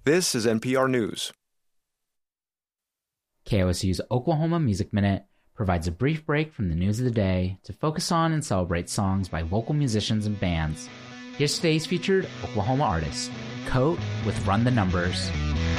This is NPR News. KOSU's Oklahoma Music Minute provides a brief break from the news of the day to focus on and celebrate songs by local musicians and bands. Here's today's featured Oklahoma artist, Coat with Run the Numbers.